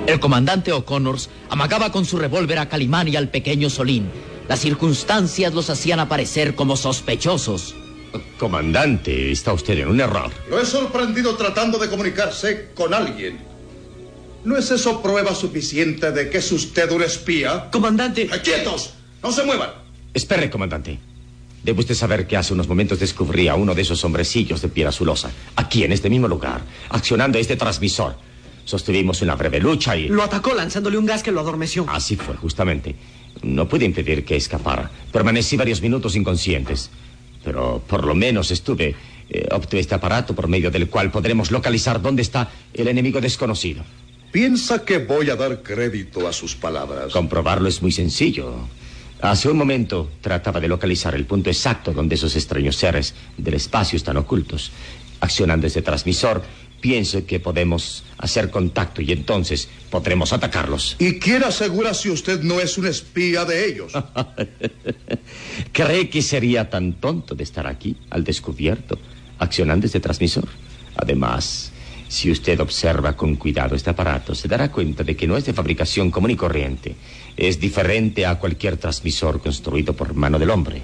El comandante O'Connors amagaba con su revólver a Calimán y al pequeño Solín. Las circunstancias los hacían aparecer como sospechosos. Comandante, está usted en un error. Lo he sorprendido tratando de comunicarse con alguien. ¿No es eso prueba suficiente de que es usted un espía? Comandante... ¡Quietos! ¡No se muevan! Espere, comandante. Debe usted saber que hace unos momentos descubrí a uno de esos hombrecillos de piel azulosa, aquí, en este mismo lugar, accionando este transmisor. Sostuvimos una breve lucha y... Lo atacó lanzándole un gas que lo adormeció. Así fue, justamente. No pude impedir que escapara. Permanecí varios minutos inconscientes. Pero por lo menos obtuve este aparato por medio del cual podremos localizar dónde está el enemigo desconocido. ¿Piensa que voy a dar crédito a sus palabras? Comprobarlo es muy sencillo. Hace un momento trataba de localizar el punto exacto donde esos extraños seres del espacio están ocultos. Accionando este transmisor, pienso que podemos hacer contacto y entonces podremos atacarlos. ¿Y quién asegura si usted no es un espía de ellos? ¿Cree que sería tan tonto de estar aquí, al descubierto, accionando este transmisor? Además, si usted observa con cuidado este aparato, se dará cuenta de que no es de fabricación común y corriente. Es diferente a cualquier transmisor construido por mano del hombre.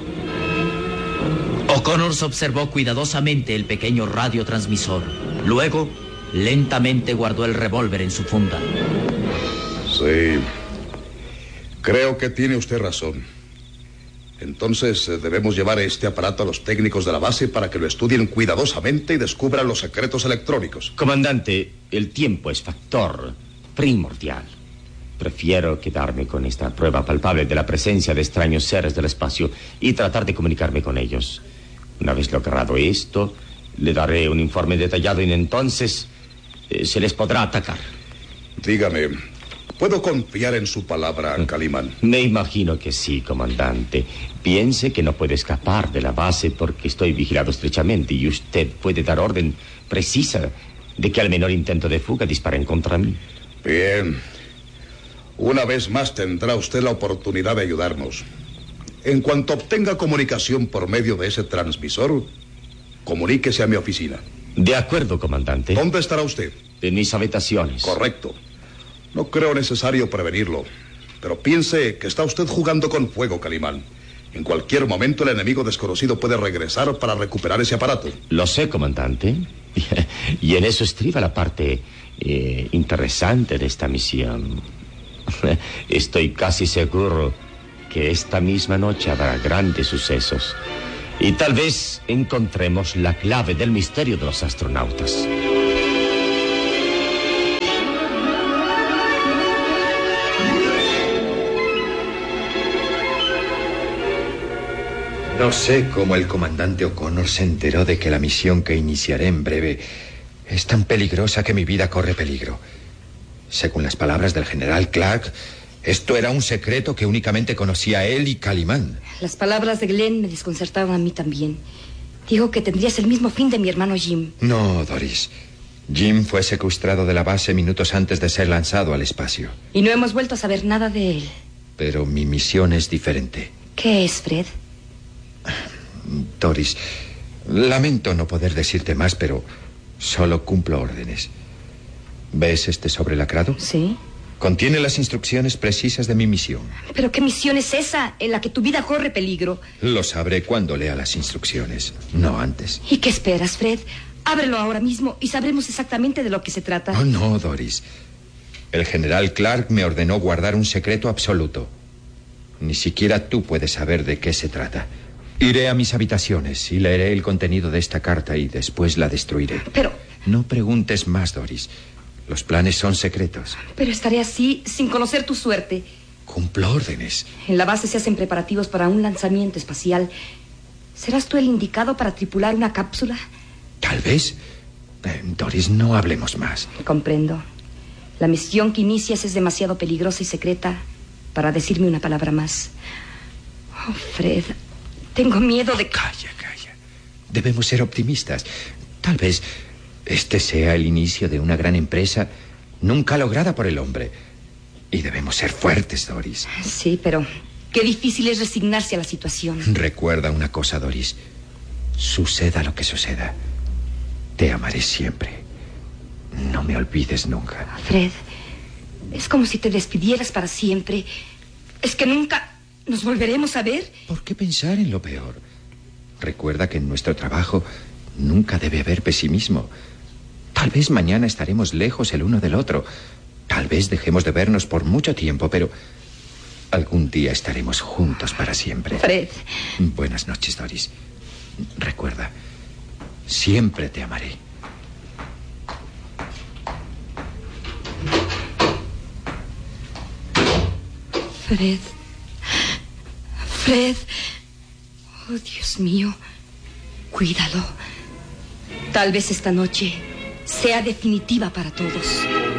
O'Connors observó cuidadosamente el pequeño radiotransmisor. Luego, lentamente guardó el revólver en su funda. Sí. Creo que tiene usted razón. Entonces debemos llevar este aparato a los técnicos de la base para que lo estudien cuidadosamente y descubran los secretos electrónicos. Comandante, el tiempo es factor primordial. Prefiero quedarme con esta prueba palpable de la presencia de extraños seres del espacio y tratar de comunicarme con ellos. Una vez logrado esto, le daré un informe detallado y entonces se les podrá atacar. Dígame, ¿puedo confiar en su palabra, Calimán? Me imagino que sí, comandante. Piense que no puede escapar de la base porque estoy vigilado estrechamente y usted puede dar orden precisa de que al menor intento de fuga disparen contra mí. Bien. Una vez más tendrá usted la oportunidad de ayudarnos. En cuanto obtenga comunicación por medio de ese transmisor, comuníquese a mi oficina. De acuerdo, comandante. ¿Dónde estará usted? En mis habitaciones. Correcto. No creo necesario prevenirlo, pero piense que está usted jugando con fuego, Calimán. En cualquier momento el enemigo desconocido puede regresar para recuperar ese aparato. Lo sé, comandante. Y en eso estriba la parte interesante de esta misión. Estoy casi seguro que esta misma noche habrá grandes sucesos. Y tal vez encontremos la clave del misterio de los astronautas. No sé cómo el comandante O'Connor se enteró de que la misión que iniciaré en breve es tan peligrosa que mi vida corre peligro. Según las palabras del general Clark, esto era un secreto que únicamente conocía él y Calimán. Las palabras de Glenn me desconcertaron a mí también. Dijo que tendrías el mismo fin de mi hermano Jim. No, Doris. Jim fue secuestrado de la base minutos antes de ser lanzado al espacio. Y no hemos vuelto a saber nada de él. Pero mi misión es diferente. ¿Qué es, Fred? Doris, lamento no poder decirte más, pero solo cumplo órdenes. ¿Ves este sobre lacrado? Sí. Contiene las instrucciones precisas de mi misión. ¿Pero qué misión es esa en la que tu vida corre peligro? Lo sabré cuando lea las instrucciones, no antes. ¿Y qué esperas, Fred? Ábrelo ahora mismo y sabremos exactamente de lo que se trata. Oh, no, Doris. El general Clark me ordenó guardar un secreto absoluto. Ni siquiera tú puedes saber de qué se trata. Iré a mis habitaciones y leeré el contenido de esta carta y después la destruiré. Pero... No preguntes más, Doris. Los planes son secretos. Pero estaré así sin conocer tu suerte. Cumplo órdenes. En la base se hacen preparativos para un lanzamiento espacial. ¿Serás tú el indicado para tripular una cápsula? Tal vez. Doris, no hablemos más. Comprendo. La misión que inicias es demasiado peligrosa y secreta para decirme una palabra más. Oh, Fred, tengo miedo de... Calla, calla. Debemos ser optimistas. Tal vez este sea el inicio de una gran empresa nunca lograda por el hombre. Y debemos ser fuertes, Doris. Sí, pero qué difícil es resignarse a la situación. Recuerda una cosa, Doris. Suceda lo que suceda, te amaré siempre. No me olvides nunca. Fred, Es como si te despidieras para siempre. ¿Es que nunca nos volveremos a ver? ¿Por qué pensar en lo peor? Recuerda que en nuestro trabajo nunca debe haber pesimismo. Tal vez mañana estaremos lejos el uno del otro. Tal vez dejemos de vernos por mucho tiempo, pero algún día estaremos juntos para siempre. Fred. Buenas noches, Doris. Recuerda, siempre te amaré. Fred. Fred. Oh, Dios mío. Cuídalo. Tal vez esta noche sea definitiva para todos.